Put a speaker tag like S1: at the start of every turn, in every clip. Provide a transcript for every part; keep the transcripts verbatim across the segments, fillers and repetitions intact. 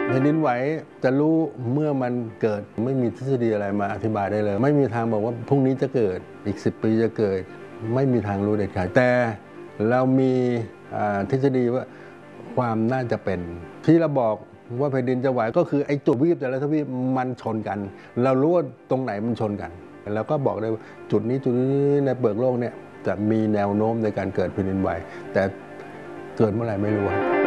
S1: แผ่นดินไหวจะรู้เมื่อมันเกิดไม่มีทฤษฎีอะไรมาอธิบายได้เลยไม่มีทางบอกว่าพรุ่งนี้จะเกิดอีกสิบปีจะเกิดไม่มีทางรู้เด็ดขาดแต่เรามีทฤษฎีว่าความน่าจะเป็นที่เราบอกว่าแผ่นดินจะไหวก็คือไอ้จุดทวีปแต่ละทวีปมันชนกันเรารู้ว่าตรงไหนมันชนกันแล้วก็บอกได้ว่าจุดนี้จุดนี้ในเปลือกโลกเนี่ยจะมีแนวโน้มในการเกิดแผ่นดินไหวแต่เกิดเมื่อไหร่ไม่รู้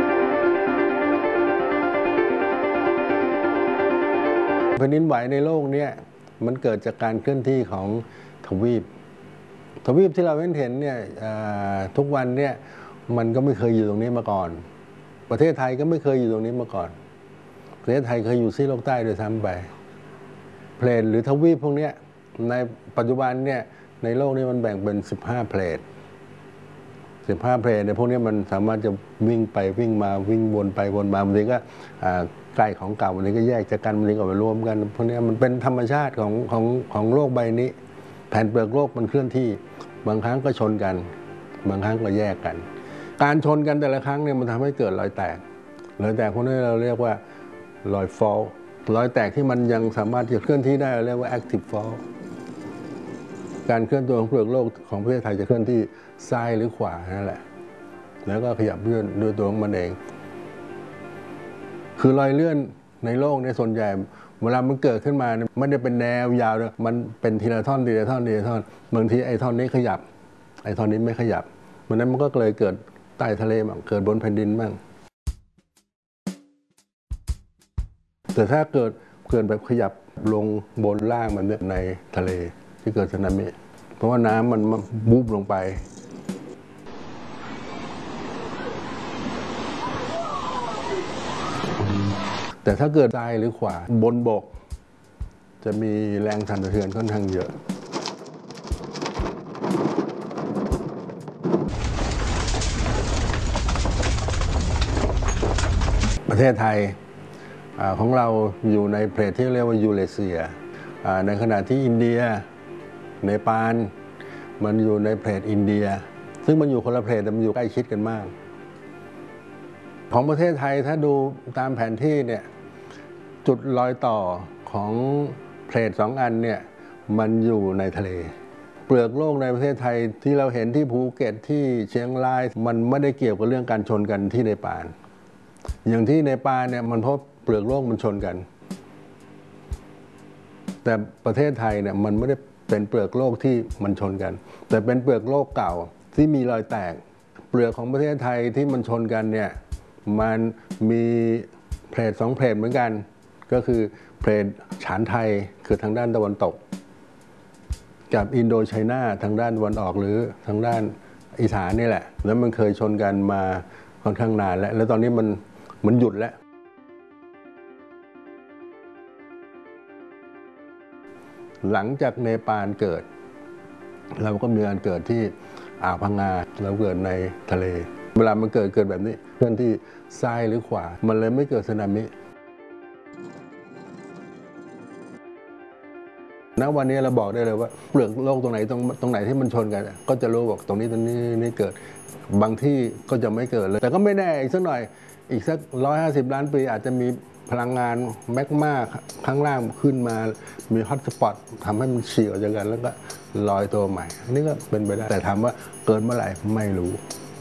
S1: แผ่นดินไหวในโลกนี้มันเกิดจากการเคลื่อนที่ของทวีปทวีปที่เราเห็นเนี่ยทุกวันเนี่ยมันก็ไม่เคยอยู่ตรงนี้มาก่อนประเทศไทยก็ไม่เคยอยู่ตรงนี้มาก่อนประเทศไทยเคยอยู่ซีกโลกใต้โดยซ้ำไปเพลทหรือทวีปพวกนี้ในปัจจุบันเนี่ยในโลกนี้มันแบ่งเป็นสิบห้าเพลทสิบห้าเพลทในพวกนี้มันสามารถจะวิ่งไปวิ่งมาวิ่งวนไปวนมาบางทีก็ใกล้ของเก่าบางทีก็แยกจากกันบางทีก็ไปรวมกันพวกนี้มันเป็นธรรมชาติของของของโลกใบนี้แผ่นเปลือกโลกมันเคลื่อนที่บางครั้งก็ชนกันบางครั้งก็แยกกันการชนกันแต่ละครั้งเนี่ยมันทำให้เกิดรอยแตกรอยแตกพวกนี้เราเรียกว่ารอยฟอลรอยแตกที่มันยังสามารถจะเคลื่อนที่ได้เราเรียกว่า active fault การเคลื่อนตัวของเปลือกโลกของประเทศไทยจะเคลื่อนที่ซ้ายหรือขวานั่นแหละแล้วก็ขยับเลื่อนด้วยตัวของมันเองคือรอยเลื่อนในโลกในส่วนใหญ่เวลามันเกิดขึ้นมาไม่ได้เป็นแนวยาวเลยมันเป็นทีละท่อนทีละท่อนทีละท่อนบางทีไอ้ท่อนนี้ขยับไอ้ท่อนนี้ไม่ขยับวันนั้นมันก็เลยเกิดใต้ทะเลบ้างเกิดบนแผ่นดินบ้างแต่ถ้าเกิดเกิดแบบขยับลงบนล่างมันในทะเลที่เกิดสึนามิเพราะว่าน้ำมันบูบลงไปแต่ถ้าเกิดซ้ายหรือขวาบนบกจะมีแรงสั่นสะเทือนค่อนข้างเยอะประเทศไทยของเราอยู่ในเพลทที่เรียกว่ายูเรเซียในขณะที่อินเดียเนปาลมันอยู่ในเพลทอินเดียซึ่งมันอยู่คนละเพลทแต่มันอยู่ใกล้ชิดกันมากของประเทศไทยถ้าดูตามแผนที่เนี่ยจุดรอยต่อของเพลทสองอันเนี่ยมันอยู่ในทะเลเปลือกโลกในประเทศไทยที่เราเห็นที่ภูเก็ตที่เชียงรายมันไม่ได้เกี่ยวกับเรื่องการชนกันที่เนปาลอย่างที่เนปาลเนี่ยมันเพราะเปลือกโลกมันชนกันแต่ประเทศไทยเนี่ยมันไม่ได้เป็นเปลือกโลกที่มันชนกันแต่เป็นเปลือกโลกเก่าที่มีรอยแตกเปลือกของประเทศไทยที่มันชนกันเนี่ยมันมีเพลทสองเพลทเหมือนกันก็คือเพลทฉานไทยคือทางด้านตะวันตกกับอินโดไชน่าทางด้านตะวันออกหรือทางด้านอีสานนี่แหละแล้วมันเคยชนกันมาค่อนข้างนานแล้วแล้วตอนนี้มันมันหยุดแล้วหลังจากเนปาลเกิดเราก็มีการเกิดที่อ่าวพังงาเราเกิดในทะเลเวลามันเกิดเกิดแบบนี้เคลื่อนที่ซ้ายหรือขวามันเลยไม่เกิดสึนามิณวันนี้เราบอกได้เลยว่าเปลือกโลกตรงไหนตรงตรงไหนที่มันชนกันก็จะรู้บอกตรงนี้ตรงนี้นี่เกิดบางที่ก็จะไม่เกิดเลยแต่ก็ไม่แน่อีกสักหน่อยอีกสักร้อยห้าสิบล้านปีอาจจะมีพลังงานแมกมาข้างล่างขึ้นมามีฮอตสปอตทำให้มันฉีกออกจากกันแล้วก็ลอยตัวใหม่อันนี้ก็เป็นไปได้แต่ถามว่าเกิดเมื่อไหร่ไม่รู้